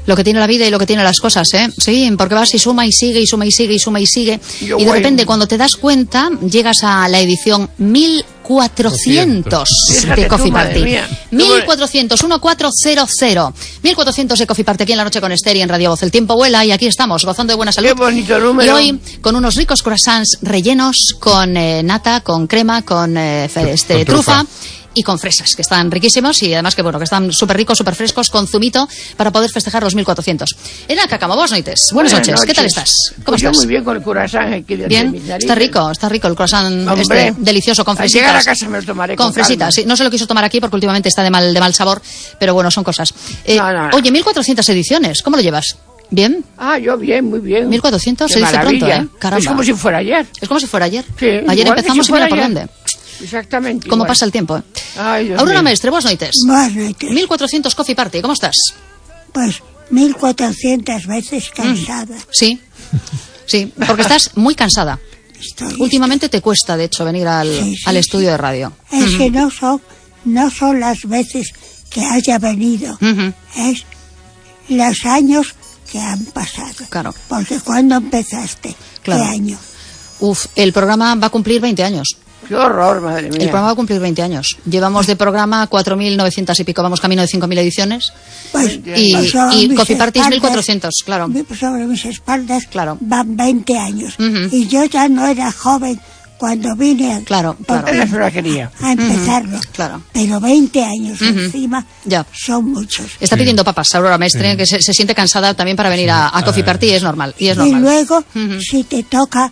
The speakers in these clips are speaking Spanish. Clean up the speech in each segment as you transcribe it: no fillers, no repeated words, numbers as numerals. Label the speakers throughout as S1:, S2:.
S1: Lo que tiene la vida y lo que tiene las cosas, ¿eh? Sí, porque vas y suma y sigue y suma y sigue y suma y sigue. Y de repente, cuando te das cuenta, llegas a la edición 1400 de Coffee Party. 1400, 1400. 1400 de Coffee Party aquí en La Noche con Esther y en Radio Voz. El tiempo vuela y aquí estamos, gozando de buena salud.
S2: Qué bonito número.
S1: Y hoy, con unos ricos croissants rellenos, con nata, con crema, con trufa. Y con fresas, que están riquísimos y además que bueno, que están súper ricos, súper frescos, con zumito, para poder festejar los 1400. Era Cacamo, buenas noches. Buenas noches. ¿Qué tal estás? ¿Cómo estás?
S2: Muy bien con el croissant aquí de
S1: bien, está rico el croissant delicioso, con fresitas.
S2: Al llegar a casa me lo tomaré
S1: con fresitas, sí. No se lo quiso tomar aquí porque últimamente está de mal sabor, pero bueno, son cosas.
S2: No.
S1: Oye, 1400 ediciones, ¿cómo lo llevas? ¿Bien?
S2: Yo bien, muy bien.
S1: 1400 se dice pronto, ¿eh? Caramba.
S2: Es como si fuera ayer.
S1: Es como si fuera ayer.
S2: Sí,
S1: ayer empezamos y mira por dónde.
S2: Exactamente.
S1: ¿Cómo pasa el tiempo? Aurora Mestre, buenas noches.
S3: Buenas noches.
S1: 1400 Coffee Party, ¿cómo estás?
S3: Pues 1400 veces cansada.
S1: Sí, porque estás muy cansada. Últimamente te cuesta, de hecho, venir al estudio de radio.
S3: Es que no son las veces que haya venido, es los años que han pasado.
S1: Claro.
S3: Porque cuando empezaste,
S1: claro.
S3: ¿Qué año?
S1: El programa va a cumplir 20 años.
S2: ¡Qué horror, madre mía!
S1: El programa va a cumplir 20 años. Llevamos de programa 4.900 y pico, vamos camino de 5.000 ediciones.
S3: Pues,
S1: y Coffee Party es 1.400, claro.
S3: Sobre mis espaldas
S1: claro.
S3: Van 20 años. Y yo ya no era joven cuando vine a empezarlo.
S1: Claro.
S3: Pero 20 años encima son muchos.
S1: Está pidiendo papas, Aurora Mestre, que se siente cansada también para venir a Coffee Party, es normal. Y
S3: luego, si te toca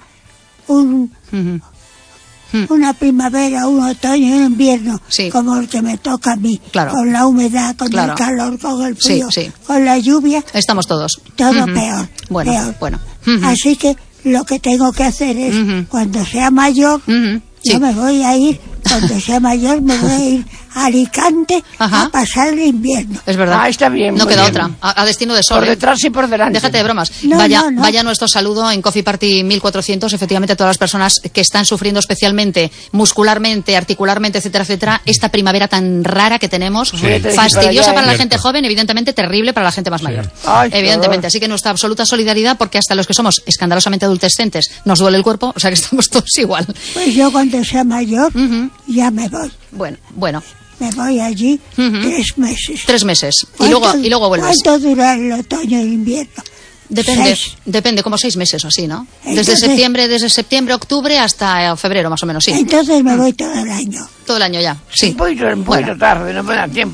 S3: una primavera, un otoño y un invierno, como el que me toca a mí, con la humedad, con el calor, con el frío, con la lluvia.
S1: Estamos todos.
S3: Todo peor.
S1: Bueno.
S3: Así que lo que tengo que hacer es, cuando sea mayor, yo me voy a ir, cuando sea mayor me voy a ir a Alicante a pasar el invierno.
S1: Es verdad.
S2: Está bien.
S1: No queda otra. A destino de sol.
S2: Por detrás y por delante.
S1: Déjate de bromas.
S3: No.
S1: Vaya nuestro saludo en Coffee Party 1400, efectivamente, a todas las personas que están sufriendo especialmente, muscularmente, articularmente, etcétera, etcétera, esta primavera tan rara que tenemos, fastidiosa para la gente joven, evidentemente terrible para la gente más mayor. Evidentemente. Así que nuestra absoluta solidaridad, porque hasta los que somos escandalosamente adultescentes nos duele el cuerpo, o sea que estamos todos igual.
S3: Pues yo cuando sea mayor ya me voy.
S1: Bueno.
S3: Me voy allí 3 meses.
S1: 3 meses. Y luego vuelves.
S3: ¿Cuánto dura el otoño y el invierno?
S1: Depende, como 6 meses o así, ¿no? Desde septiembre, octubre hasta febrero, más o menos, sí.
S3: Entonces me voy todo el año.
S1: Todo el año ya, sí.
S2: Un poquito tarde, no me da tiempo.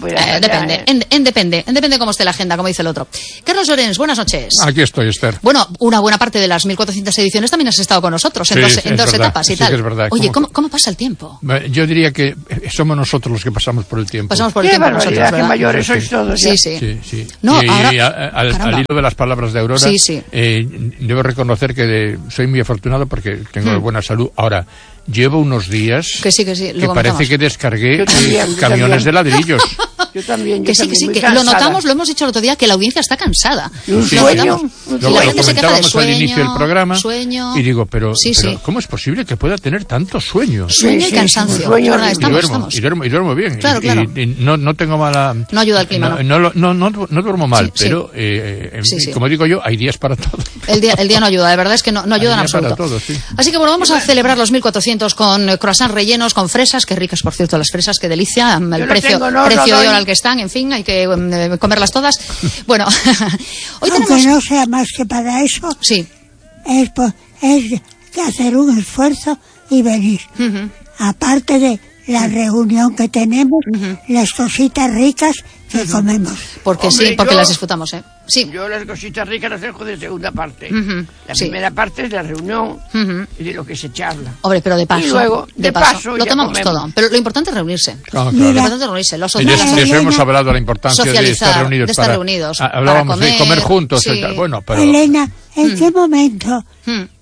S1: Depende cómo esté la agenda, como dice el otro. Carlos Llorens, buenas noches.
S4: Aquí estoy, Esther.
S1: Bueno, una buena parte de las 1400 ediciones también has estado con nosotros, en dos etapas y tal.
S4: Sí, es verdad.
S1: Oye, ¿cómo pasa el tiempo?
S4: Yo diría que somos nosotros los que pasamos por el tiempo.
S1: Pasamos por el tiempo nosotros, ¿verdad?
S2: Qué mayores sois todos.
S4: Sí.
S1: No,
S4: y al hilo de las palabras de Aurora, debo reconocer que soy muy afortunado porque tengo buena salud. Ahora, llevo unos días que parece que descargué camiones de ladrillos.
S2: Yo también.
S1: Lo notamos, lo hemos dicho el otro día, que la audiencia está cansada.
S4: Luego lo comentábamos al inicio del programa y digo, pero ¿cómo es posible que pueda tener tanto sueño?
S1: Sueño y cansancio.
S4: Y duermo bien.
S1: Claro.
S4: Y no tengo mala...
S1: No ayuda el clima,
S4: no duermo mal, pero como digo yo, hay días para todo.
S1: El día no ayuda, de verdad es que no ayuda en absoluto.
S4: Todo,
S1: Así que bueno, vamos a celebrar los 1400 con croissants rellenos, con fresas, qué ricas por cierto las fresas, qué delicia, el precio de hora al que están, en fin, hay que comerlas todas. Bueno, hoy
S3: aunque
S1: tenemos...
S3: no sea más que para eso, es que hacer un esfuerzo y venir. Aparte de la reunión que tenemos, las cositas ricas que comemos.
S1: Porque porque las disfrutamos, Sí.
S2: Yo las cositas ricas las dejo de segunda parte. La primera parte es la reunión y de lo que se charla.
S1: Hombre, pero de paso.
S2: Y luego, de paso
S1: lo tomamos todo. Pero lo importante es reunirse.
S4: Claro.
S1: Lo importante es reunirse.
S4: De eso hemos hablado de la importancia de estar reunidos.
S1: Hablábamos
S4: para comer juntos.
S1: Sí.
S4: Bueno, pero...
S3: Elena, ¿en qué momento